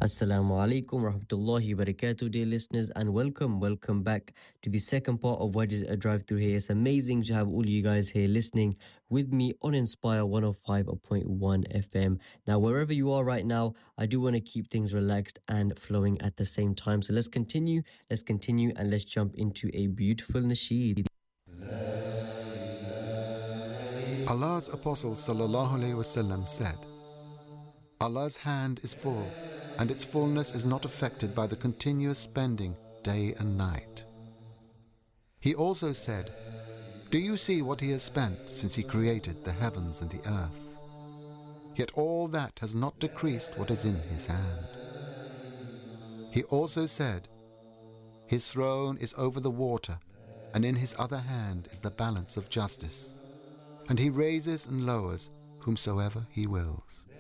Assalamu alaikum rahmatullahi wa barakatuh, dear listeners, and welcome back to the second part of Wedges a Drive Through here. It's amazing to have all you guys here listening with me on Inspire 105.1 FM. Now, wherever you are right now, I do want to keep things relaxed and flowing at the same time. So let's continue, and let's jump into a beautiful nasheed. Allah's Apostle Sallallahu Alaihi Wasallam said, Allah's hand is full, and its fullness is not affected by the continuous spending day and night. He also said, do you see what he has spent since he created the heavens and the earth? Yet all that has not decreased what is in his hand. He also said, his throne is over the water, and in his other hand is the balance of justice, and he raises and lowers whomsoever he wills.